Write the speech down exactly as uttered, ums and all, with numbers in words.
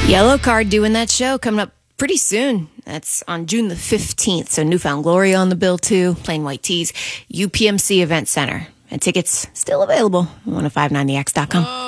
Yellow Card doing that show coming up pretty soon. That's on June the fifteenth. So Newfound Glory on the bill too. Plain White Tees. U P M C Event Center. And tickets still available. one oh five nine the x dot com.